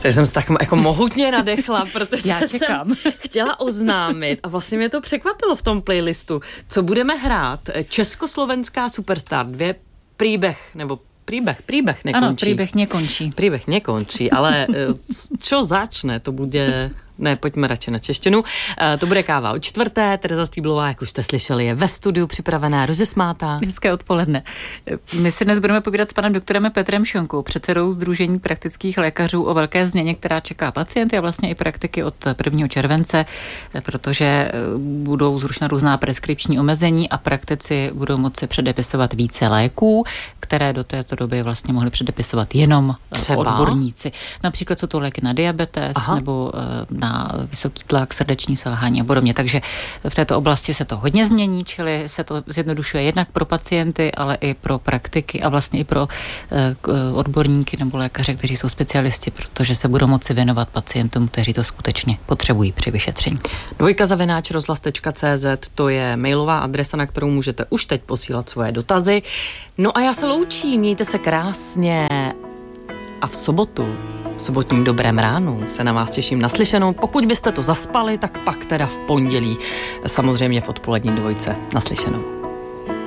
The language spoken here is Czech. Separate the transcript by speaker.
Speaker 1: Teď jsem se tak jako mohutně nadechla, protože
Speaker 2: Já čekám.
Speaker 1: jsem chtěla oznámit a vlastně mě to překvapilo v tom playlistu, co budeme hrát. Československá superstar 2 príbeh nekončí.
Speaker 2: Ano, príbeh nekončí.
Speaker 1: Príbeh nekončí, ale čo začne, to bude... Ne, pojďme radši na češtinu. To bude káva o 4. Tereza Stýblová, jak už jste slyšeli, je ve studiu připravená, rozesmátá.
Speaker 2: Hezké odpoledne. My si dnes budeme povídat s panem doktorem Petrem Šonkou, předsedou Sdružení praktických lékařů o velké změně, která čeká pacienty a vlastně i praktiky od 1. července, protože budou zrušena různá preskripční omezení a praktici budou moci předepisovat více léků, které do této doby vlastně mohli předepisovat jenom odborníci. Například jsou to léky na diabetes nebo na vysoký tlak, srdeční selhání a podobně. Takže v této oblasti se to hodně změní, čili se to zjednodušuje jednak pro pacienty, ale i pro praktiky a vlastně i pro odborníky nebo lékaře, kteří jsou specialisti, protože se budou moci věnovat pacientům, kteří to skutečně potřebují při vyšetření.
Speaker 1: 2@rozhlas.cz, to je mailová adresa, na kterou můžete už teď posílat svoje dotazy. No a já se loučím, mějte se krásně a v sobotním dobrém ránu se na vás těším naslyšenou. Pokud byste to zaspali, tak pak teda v pondělí, samozřejmě v odpolední dvojce naslyšenou.